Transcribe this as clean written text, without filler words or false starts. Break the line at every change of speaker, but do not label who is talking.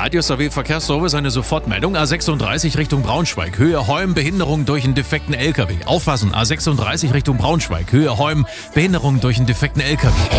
Radio SAW Verkehrsservice eine Sofortmeldung. A36 Richtung Braunschweig, Höhe Holm, Behinderung durch einen defekten LKW. Aufpassen, A36 Richtung Braunschweig, Höhe Holm, Behinderung durch einen defekten LKW.